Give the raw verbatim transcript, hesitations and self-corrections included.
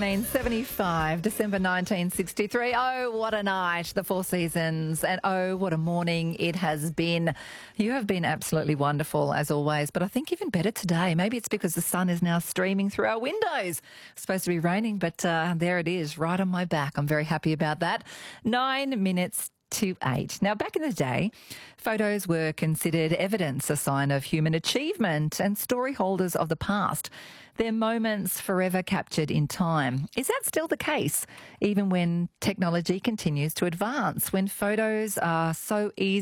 nineteen seventy-five, December nineteen sixty-three. Oh, what a night, the Four Seasons, and oh, what a morning it has been. You have been absolutely wonderful, as always, but I think even better today. Maybe it's because the sun is now streaming through our windows. It's supposed to be raining, but uh, there it is, right on my back. I'm very happy about that. Nine minutes to eight. Now, back in the day, photos were considered evidence, a sign of human achievement, and story holders of the past. They're moments forever captured in time. Is that still the case, even when technology continues to advance, when photos are so easy